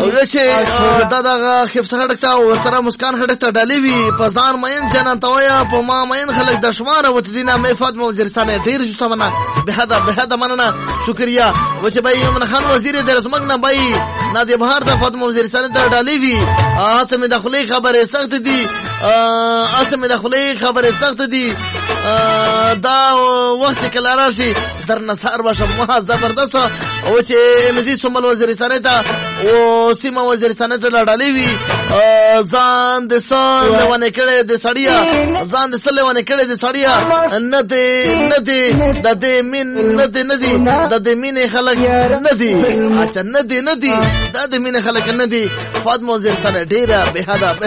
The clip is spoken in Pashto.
چې دا دغه خفته هډک ته ورسره مسکان هډک ته ډالې وي په ځان مین جنان ته وایه په ما مین خلک د شماره وته دینه مې فاطمه وزیرستان ډېر جوستمنه بهدا مننه شکریہ و چې بای یمن خان وزیر د رسمنګ نه بای نادی بهار ته فاطمه وزیرستان ته ډالې وي اسه مې داخلي خبره سخت دي سخت دي دا وخت کله راشي در نصار باشه ما زبردست او چې مزي سومل وزیرستان ته او سیمه وزیرستان ته ډالې وي ځان د سال ونه کړه د سړیا ځان د سل ونه کړه د سړیا نه دي د دې مين نه دي د دې مين خلک نه دي اچھا نه دي د دې مين خلک نه دي فاطمه وزیرستان ډیره به